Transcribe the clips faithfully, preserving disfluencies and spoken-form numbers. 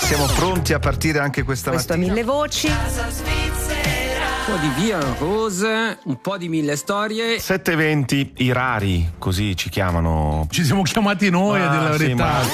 Siamo pronti a partire anche questa Questo mattina. a mille voci. Un po' di via rose, un po' di mille storie. sette eventi, i rari, così ci chiamano. Ci siamo chiamati noi, Ah, a dire la sì, verità. ma-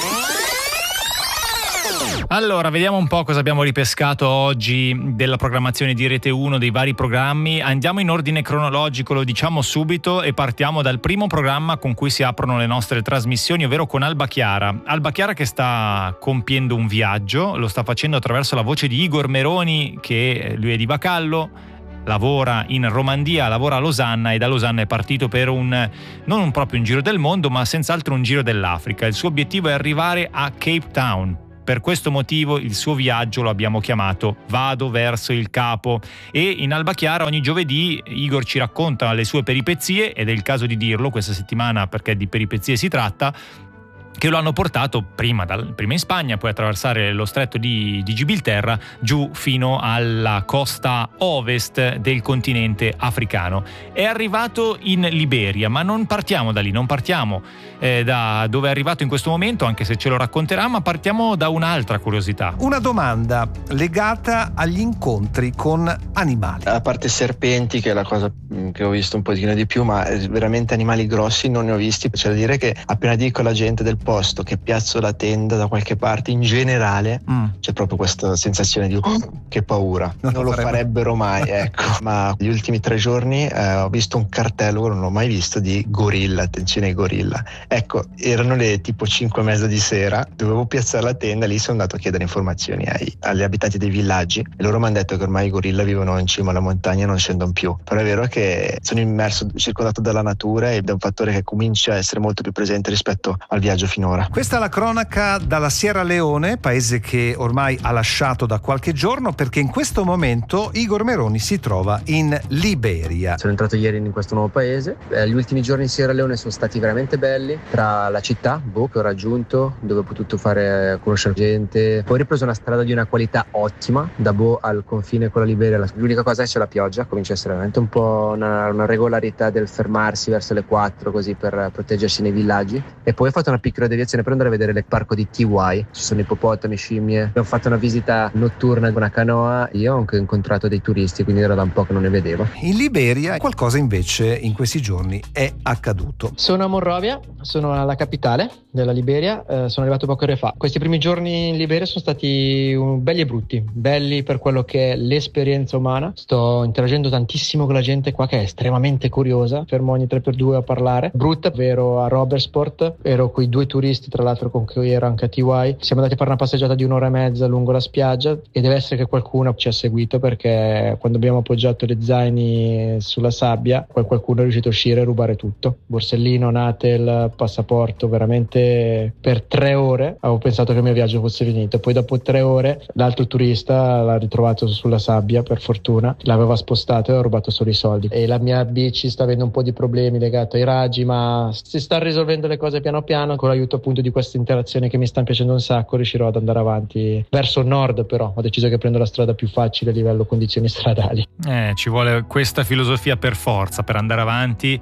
Allora, vediamo un po' cosa abbiamo ripescato oggi della programmazione di Rete uno, dei vari programmi. Andiamo in ordine cronologico, lo diciamo subito, e partiamo dal primo programma con cui si aprono le nostre trasmissioni, ovvero con Alba Chiara. Alba Chiara che sta compiendo un viaggio, lo sta facendo attraverso la voce di Igor Meroni, che lui è di Bacallo, lavora in Romandia, lavora a Losanna, e da Losanna è partito per un non un proprio un giro del mondo, ma senz'altro un giro dell'Africa. Il suo obiettivo è arrivare a Cape Town. Per questo motivo il suo viaggio lo abbiamo chiamato Vado verso il Capo, e in Alba Chiara ogni giovedì Igor ci racconta le sue peripezie, ed è il caso di dirlo questa settimana perché di peripezie si tratta, che lo hanno portato prima, dal, prima in Spagna, poi attraversare lo stretto di, di Gibilterra giù fino alla costa ovest del continente africano. È arrivato in Liberia, ma non partiamo da lì, non partiamo eh, da dove è arrivato in questo momento, anche se ce lo racconterà, ma partiamo da un'altra curiosità. Una domanda legata agli incontri con animali. A parte serpenti, che è la cosa che ho visto un pochino di più, ma veramente animali grossi non ne ho visti. C'è da dire che appena dico alla gente del posto che piazzo la tenda da qualche parte, in generale mm. c'è proprio questa sensazione di oh, che paura, non, non lo farebbe. farebbero mai, ecco. Ma gli ultimi tre giorni eh, ho visto un cartello che non l'ho mai visto di gorilla, attenzione ai gorilla. Ecco, erano le tipo cinque e mezza di sera, dovevo piazzare la tenda, lì sono andato a chiedere informazioni ai, agli abitanti dei villaggi, e loro mi hanno detto che ormai i gorilla vivono in cima alla montagna e non scendono più. Però è vero che sono immerso, circondato dalla natura, ed è un fattore che comincia a essere molto più presente rispetto al viaggio finora. Questa è la cronaca dalla Sierra Leone, paese che ormai ha lasciato da qualche giorno, perché in questo momento Igor Meroni si trova in Liberia. Sono entrato ieri in questo nuovo paese. Eh, gli ultimi giorni in Sierra Leone sono stati veramente belli, tra la città, Bo, che ho raggiunto, dove ho potuto fare conoscere gente. Poi ho ripreso una strada di una qualità ottima, da Bo al confine con la Liberia. L'unica cosa è c'è la pioggia, comincia a essere veramente un po' una, una regolarità del fermarsi verso le quattro, così per proteggersi nei villaggi. E poi ho fatto una piccola deviazione per andare a vedere il parco di T Y. Ci sono ippopotami, scimmie. Abbiamo fatto una visita notturna con una canoa. Io ho anche incontrato dei turisti, quindi era da un po' che non ne vedevo. In Liberia qualcosa invece in questi giorni è accaduto. Sono a Monrovia, sono alla capitale della Liberia, eh, sono arrivato poche ore fa. Questi primi giorni in Liberia sono stati um, belli e brutti. Belli per quello che è l'esperienza umana. Sto interagendo tantissimo con la gente qua, che è estremamente curiosa. Fermo ogni tre per due a parlare. Brutta, ero a Robertsport, ero con i due turisti tra l'altro con cui ero anche a T Y. Siamo andati a fare una passeggiata di un'ora e mezza lungo la spiaggia, e deve essere che qualcuno ci ha seguito, perché quando abbiamo appoggiato le zaini sulla sabbia poi qualcuno è riuscito a uscire e rubare tutto, borsellino, natel, passaporto. Veramente per tre ore avevo pensato che il mio viaggio fosse finito. Poi dopo tre ore l'altro turista l'ha ritrovato sulla sabbia, per fortuna l'aveva spostato e ha rubato solo i soldi. E la mia bici sta avendo un po' di problemi legato ai raggi, ma si sta risolvendo le cose piano piano. Con l'aiuto appunto di questa interazione che mi sta piacendo un sacco, riuscirò ad andare avanti verso nord. Però ho deciso che prendo la strada più facile a livello condizioni stradali. Eh, ci vuole questa filosofia per forza per andare avanti.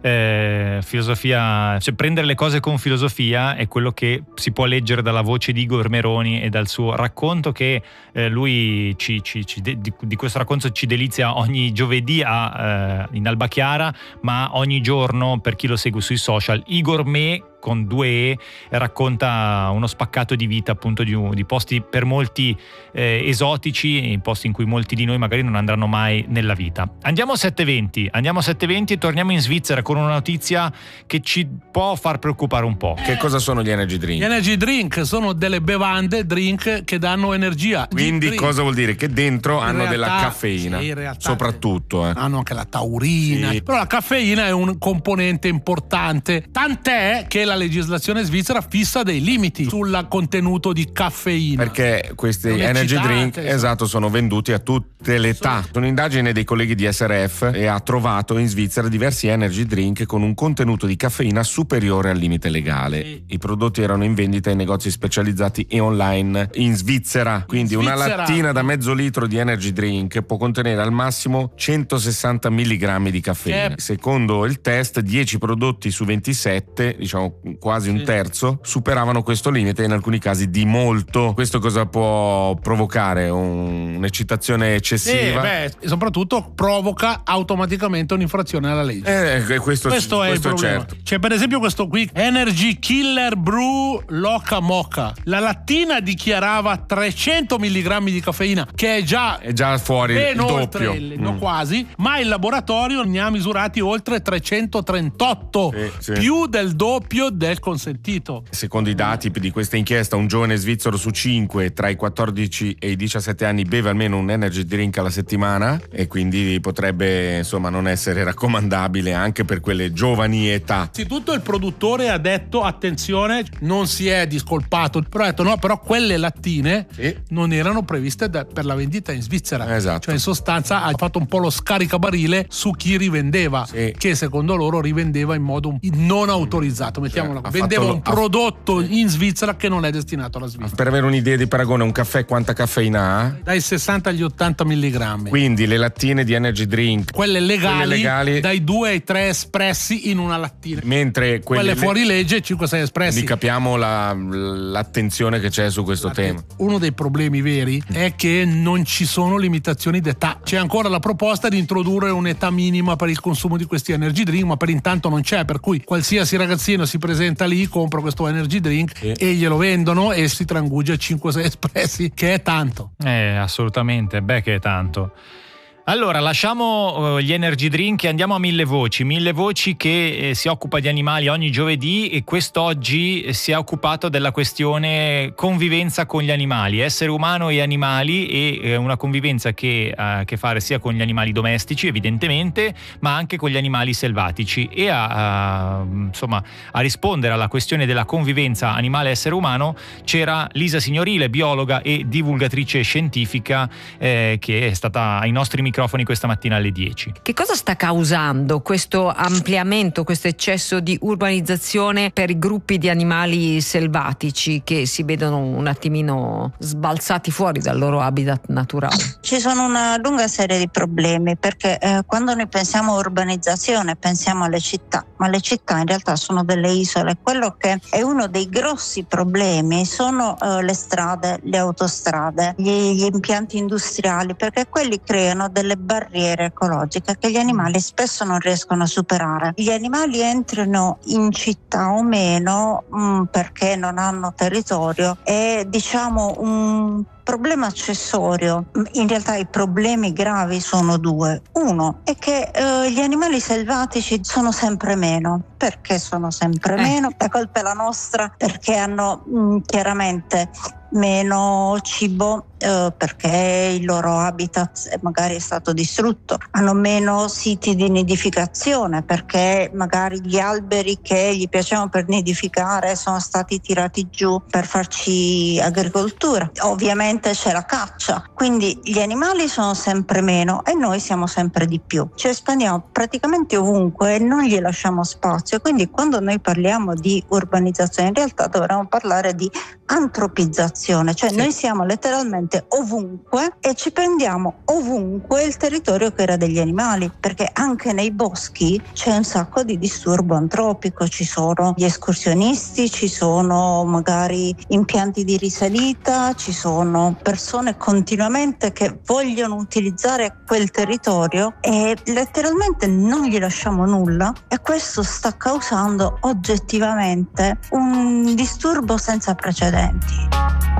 Eh, filosofia, cioè prendere le cose con filosofia è quello che si può leggere dalla voce di Igor Meroni e dal suo racconto, che eh, lui ci, ci, ci de, di, di questo racconto ci delizia ogni giovedì a, eh, in Alba Chiara, ma ogni giorno, per chi lo segue sui social, Igor Me con due E racconta uno spaccato di vita, appunto di, di posti per molti eh, esotici, in posti in cui molti di noi magari non andranno mai nella vita. Andiamo a sette venti, andiamo a sette venti e torniamo in Svizzera con una notizia che ci può far preoccupare un po'. Che cosa sono gli energy drink? Gli energy drink sono delle bevande, drink che danno energia. Quindi drink. Cosa vuol dire? Che dentro in hanno realtà, della caffeina, sì, in realtà soprattutto. Eh. Hanno anche la taurina, sì. Però la caffeina è un componente importante, tant'è che la la legislazione svizzera fissa dei limiti sul contenuto di caffeina. Perché questi energy drink, esatto, esatto, sono venduti a tutte le età. Sono un'indagine dei colleghi di S R F e ha trovato in Svizzera diversi energy drink con un contenuto di caffeina superiore al limite legale. Sì. I prodotti erano in vendita in negozi specializzati e online in Svizzera. Quindi in Svizzera, una lattina da mezzo litro di energy drink può contenere al massimo centosessanta milligrammi di caffeina. Che... Secondo il test, dieci prodotti su ventisette, diciamo quasi un terzo, superavano questo limite, in alcuni casi di molto. Questo cosa può provocare? Un, un'eccitazione eccessiva? Eh, beh, soprattutto provoca automaticamente un'infrazione alla legge. Eh, questo, questo è questo il problema. Certo. C'è per esempio questo qui, Energy Killer Brew Loca Mocha. La lattina dichiarava trecento milligrammi di caffeina, che è già, è già fuori ben il oltre doppio. il, no, mm. quasi, ma il laboratorio ne ha misurati oltre trecentotrentotto, sì, sì. più del doppio del consentito. Secondo i dati di questa inchiesta, un giovane svizzero su cinque tra i quattordici e i diciassette anni beve almeno un energy drink alla settimana, e quindi potrebbe insomma non essere raccomandabile anche per quelle giovani età. Innanzitutto il produttore ha detto attenzione, non si è discolpato, però ha detto no, però quelle lattine sì. non erano previste da, per la vendita in Svizzera. Esatto. Cioè in sostanza ha fatto un po' lo scaricabarile su chi rivendeva, sì. che secondo loro rivendeva in modo non autorizzato, mettiamola cioè, vendeva fatto, un prodotto ha... in Svizzera che non è destinato alla Svizzera. Per avere un'idea di paragone, un caffè quanta caffeina ha? Dai sessanta agli ottanta milligrammi. Quindi le lattine di energy drink, quelle legali, quelle legali dai due ai tre espressi in una lattina, mentre quelle, quelle fuori legge cinque sei espressi. Quindi capiamo la, l'attenzione che c'è su questo tema. Uno dei problemi veri è che non ci sono limitazioni d'età. C'è ancora la proposta di introdurre un'età minima per il consumo di questi energy drink, ma per intanto non c'è, per cui qualsiasi ragazzino si presenta lì, compra questo energy drink sì. e glielo vendono e si trangugia cinque sei espressi, che è tanto. Eh, assolutamente, beh che è tanto. Allora, lasciamo uh, gli energy drink e andiamo a Mille Voci. Mille Voci che eh, si occupa di animali ogni giovedì, e quest'oggi eh, si è occupato della questione convivenza con gli animali, essere umano e animali, e eh, una convivenza che ha a che fare sia con gli animali domestici evidentemente, ma anche con gli animali selvatici. E a, a, insomma, a rispondere alla questione della convivenza animale-essere umano c'era Lisa Signorile, biologa e divulgatrice scientifica, eh, che è stata ai nostri microfoni questa mattina alle dieci. Che cosa sta causando questo ampliamento, questo eccesso di urbanizzazione per i gruppi di animali selvatici che si vedono un attimino sbalzati fuori dal loro habitat naturale? Ci sono una lunga serie di problemi, perché eh, quando noi pensiamo a urbanizzazione pensiamo alle città, ma le città in realtà sono delle isole. Quello che è uno dei grossi problemi sono eh, le strade, le autostrade, gli, gli impianti industriali, perché quelli creano delle delle barriere ecologiche che gli animali spesso non riescono a superare. Gli animali entrano in città o meno mh, perché non hanno territorio, è diciamo un problema accessorio. In realtà i problemi gravi sono due. Uno è che eh, gli animali selvatici sono sempre meno. Perché sono sempre eh. meno? La colpa è la nostra, perché hanno mh, chiaramente meno cibo, eh, perché il loro habitat magari è stato distrutto, hanno meno siti di nidificazione perché magari gli alberi che gli piacevano per nidificare sono stati tirati giù per farci agricoltura. Ovviamente c'è la caccia, quindi gli animali sono sempre meno e noi siamo sempre di più. Ci espandiamo praticamente ovunque e non gli lasciamo spazio, quindi quando noi parliamo di urbanizzazione in realtà dovremmo parlare di antropizzazione, cioè sì. Noi siamo letteralmente ovunque e ci prendiamo ovunque il territorio che era degli animali, perché anche nei boschi c'è un sacco di disturbo antropico, ci sono gli escursionisti, ci sono magari impianti di risalita, ci sono persone continuamente che vogliono utilizzare quel territorio e letteralmente non gli lasciamo nulla, e questo sta causando oggettivamente un disturbo senza precedenti.